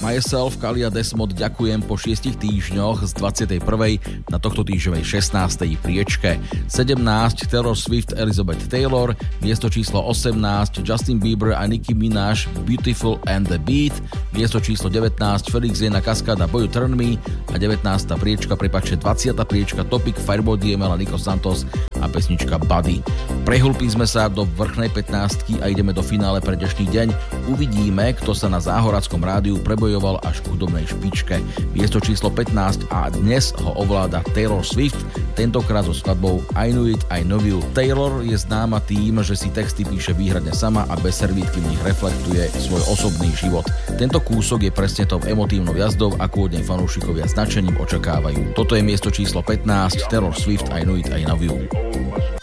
Myself, Kalia Desmod, ďakujem po 6 týždňoch z 21. na tohto týždňovej 16. priečke. 17 Taylor Swift, Elizabeth Taylor, miesto číslo 18 Justin Bieber a Nicki Minaj, Beautiful and the Beat, miesto číslo 19 Felix Jena, Cascada, Boy You Turn Me a 19. priečka, 20. priečka Topic, Fireboy DML a Nico Santos a pesnička Buddy. Prehulpí sme sa do vrchnej 15 a ideme do finále pre dnešný deň. Uvidíme, kto sa na Záhoradskom rádiu prebojoval až k hudobnej špičke. Miesto číslo 15 a dnes ho ovláda Taylor Swift, tentokrát so skladbou I Knew It, I Know You. Taylor je známa tým, že si texty píše výhradne sama a bez servítky v nich reflektuje svoj osobný život. Tento kúsok je presne tou emotívnou jazdou, akú od nej fanúšikovia značením očakávajú. Toto je miesto číslo 15, Taylor Swift, I Knew It, I Know You.